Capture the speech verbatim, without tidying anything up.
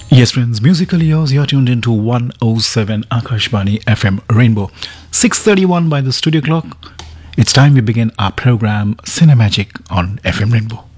Yes, friends, musically yours, you're tuned into one oh seven Akashbani F M Rainbow. six thirty-one by the studio clock. It's time we begin our program Cinemagic on F M Rainbow.